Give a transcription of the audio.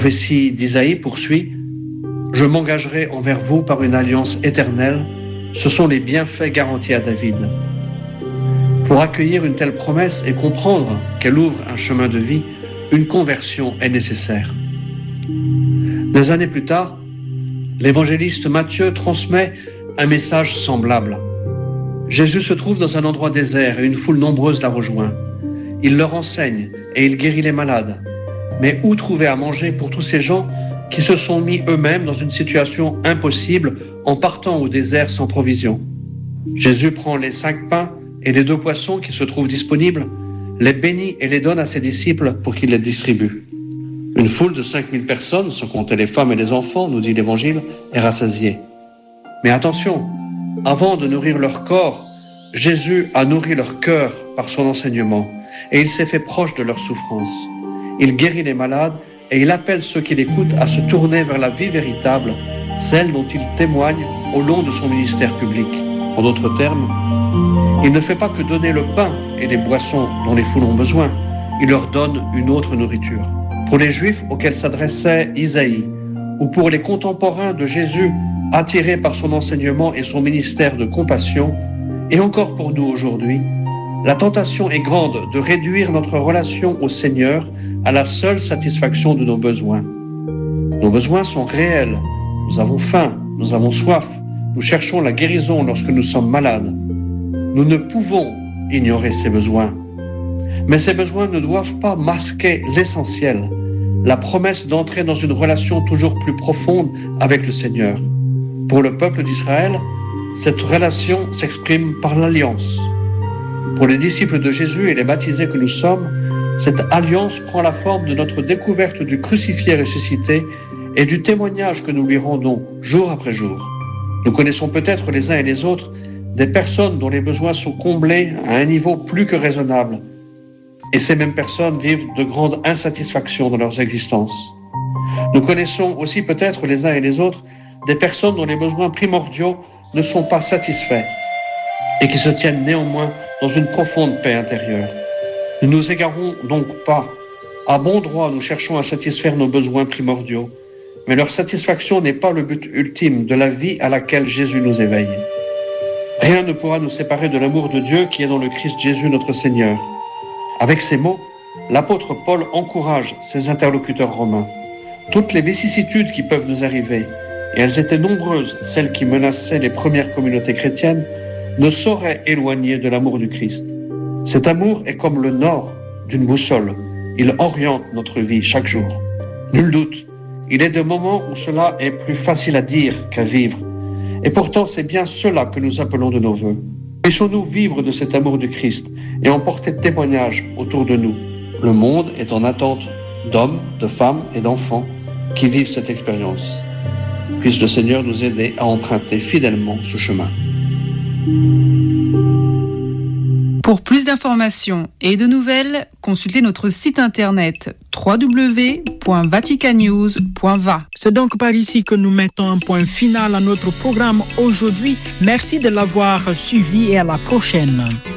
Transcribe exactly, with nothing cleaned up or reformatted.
prophétie d'Isaïe poursuit « Je m'engagerai envers vous par une alliance éternelle. Ce sont les bienfaits garantis à David. » Pour accueillir une telle promesse et comprendre qu'elle ouvre un chemin de vie, une conversion est nécessaire. Des années plus tard, l'évangéliste Matthieu transmet un message semblable. Jésus se trouve dans un endroit désert et une foule nombreuse la rejoint. Il leur enseigne et il guérit les malades. Mais où trouver à manger pour tous ces gens qui se sont mis eux-mêmes dans une situation impossible en partant au désert sans provision? Jésus prend les cinq pains et les deux poissons qui se trouvent disponibles, les bénit et les donne à ses disciples pour qu'ils les distribuent. Une foule de cinq mille personnes, sans compter les femmes et les enfants, nous dit l'Évangile, est rassasiée. Mais attention, avant de nourrir leur corps, Jésus a nourri leur cœur par son enseignement et il s'est fait proche de leur souffrance. Il guérit les malades et il appelle ceux qui l'écoutent à se tourner vers la vie véritable, celle dont il témoigne au long de son ministère public. En d'autres termes, il ne fait pas que donner le pain et les boissons dont les foules ont besoin, il leur donne une autre nourriture. Pour les Juifs auxquels s'adressait Isaïe, ou pour les contemporains de Jésus attirés par son enseignement et son ministère de compassion, et encore pour nous aujourd'hui, la tentation est grande de réduire notre relation au Seigneur à la seule satisfaction de nos besoins. Nos besoins sont réels, nous avons faim, nous avons soif, nous cherchons la guérison lorsque nous sommes malades. Nous ne pouvons ignorer ces besoins. Mais ces besoins ne doivent pas masquer l'essentiel, la promesse d'entrer dans une relation toujours plus profonde avec le Seigneur. Pour le peuple d'Israël, cette relation s'exprime par l'alliance. Pour les disciples de Jésus et les baptisés que nous sommes, cette alliance prend la forme de notre découverte du crucifié ressuscité et du témoignage que nous lui rendons jour après jour. Nous connaissons peut-être les uns et les autres des personnes dont les besoins sont comblés à un niveau plus que raisonnable. Et ces mêmes personnes vivent de grandes insatisfactions dans leurs existences. Nous connaissons aussi peut-être les uns et les autres des personnes dont les besoins primordiaux ne sont pas satisfaits et qui se tiennent néanmoins dans une profonde paix intérieure. Ne nous égarons donc pas. À bon droit, nous cherchons à satisfaire nos besoins primordiaux, mais leur satisfaction n'est pas le but ultime de la vie à laquelle Jésus nous éveille. Rien ne pourra nous séparer de l'amour de Dieu qui est dans le Christ Jésus notre Seigneur. Avec ces mots, l'apôtre Paul encourage ses interlocuteurs romains. Toutes les vicissitudes qui peuvent nous arriver, et elles étaient nombreuses, celles qui menaçaient les premières communautés chrétiennes, ne sauraient éloigner de l'amour du Christ. Cet amour est comme le nord d'une boussole. Il oriente notre vie chaque jour. Nul doute, il est des moments où cela est plus facile à dire qu'à vivre. Et pourtant, c'est bien cela que nous appelons de nos vœux. Laissons-nous vivre de cet amour du Christ et en porter témoignage autour de nous. Le monde est en attente d'hommes, de femmes et d'enfants qui vivent cette expérience. Puisse le Seigneur nous aider à emprunter fidèlement ce chemin. Pour plus d'informations et de nouvelles, consultez notre site internet w w w point vatican news point v a. C'est donc par ici que nous mettons un point final à notre programme aujourd'hui. Merci de l'avoir suivi et à la prochaine.